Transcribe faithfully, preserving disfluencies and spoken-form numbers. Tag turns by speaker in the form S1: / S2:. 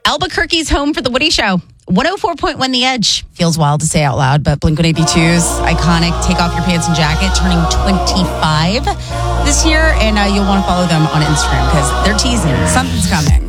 S1: Albuquerque's home for the Woody Show. one oh four point one The Edge. Feels wild to say out loud, but Blink one eighty-two's iconic Take Off Your Pants and Jacket turning twenty-five this year. And uh, you'll want to follow them on Instagram because they're teasing. Something's coming.